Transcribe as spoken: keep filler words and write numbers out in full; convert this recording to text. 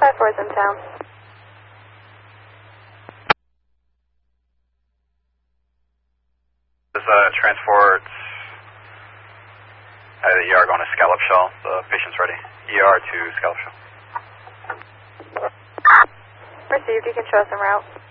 five four is in town. This uh, transport at the E R going to Scallop Shell. The patient's ready. E R to Scallop Shell. Received. You can show us en route.